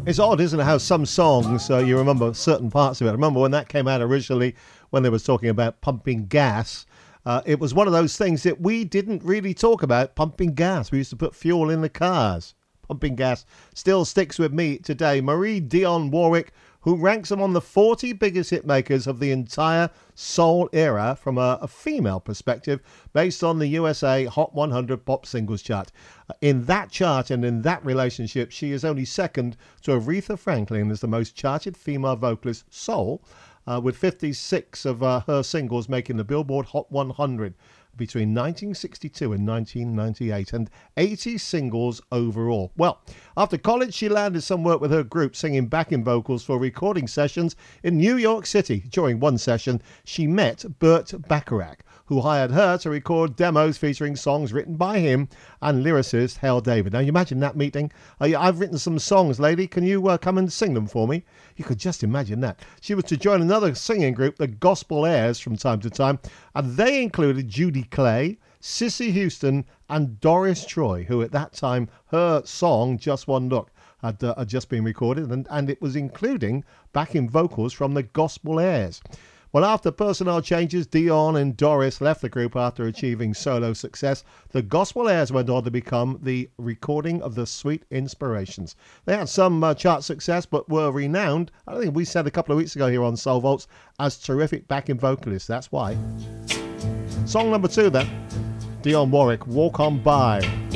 It's odd, isn't it, how some songs, you remember certain parts of it. I remember when that came out originally, when they was talking about pumping gas. It was one of those things that we didn't really talk about, pumping gas. We used to put fuel in the cars. Pumping gas still sticks with me today. Marie Dionne Warwick, who ranks among the 40 biggest hit makers of the entire soul era from a female perspective, based on the USA Hot 100 Pop Singles chart. In that chart and in that relationship, she is only second to Aretha Franklin as the most charted female vocalist soul, with 56 of her singles making the Billboard Hot 100 between 1962 and 1998, and 80 singles overall. Well, after college, she landed some work with her group singing backing vocals for recording sessions in New York City. During one session, she met Burt Bacharach, who hired her to record demos featuring songs written by him and lyricist Hal David. Now, you imagine that meeting. I've written some songs, lady. Can you come and sing them for me? You could just imagine that. She was to join another singing group, the Gospel Airs, from time to time, and they included Judy Clay, Cissy Houston, and Doris Troy, who at that time, her song, Just One Look, had just been recorded, and it was including backing vocals from the Gospel Airs. Well, after personnel changes, Dionne and Doris left the group after achieving solo success. The Gospel Airs went on to become the recording of the Sweet Inspirations. They had some chart success, but were renowned, I think we said a couple of weeks ago here on Soul Vaults, as terrific backing vocalists. That's why. Song number 2 then, Dionne Warwick, Walk On By.